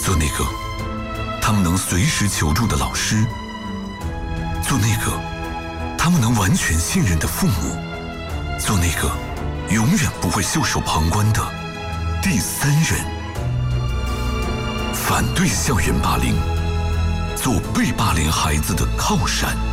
做那个他们能随时求助的老师，做那个他们能完全信任的父母，做那个永远不会袖手旁观的第三人。反对校园霸凌，做被霸凌孩子的靠山。